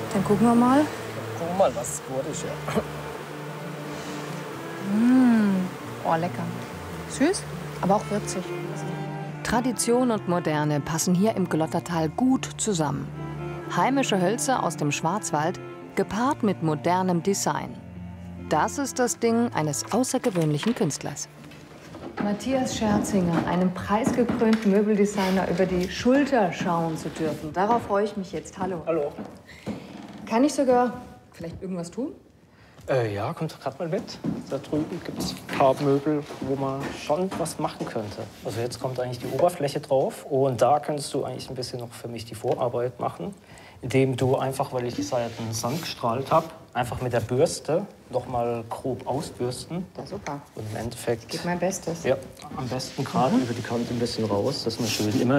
Dann gucken wir mal. Guck mal, was gut ist, ja. Oh, lecker. Süß, aber auch würzig. Tradition und Moderne passen hier im Glottertal gut zusammen. Heimische Hölzer aus dem Schwarzwald, gepaart mit modernem Design. Das ist das Ding eines außergewöhnlichen Künstlers. Matthias Scherzinger, einem preisgekrönten Möbeldesigner, über die Schulter schauen zu dürfen. Darauf freue ich mich jetzt. Hallo. Hallo. Kann ich sogar vielleicht irgendwas tun? Ja, kommt gerade mal mit. Da drüben gibt es ein paar Möbel, wo man schon was machen könnte. Also jetzt kommt eigentlich die Oberfläche drauf und da könntest du eigentlich ein bisschen noch für mich die Vorarbeit machen, indem du einfach, weil ich die Seiten sandgestrahlt habe, einfach mit der Bürste noch mal grob ausbürsten. Ja, super. Und im Endeffekt... Ich gebe mein Bestes. Ja, am besten gerade über die Kante ein bisschen raus, dass man schön immer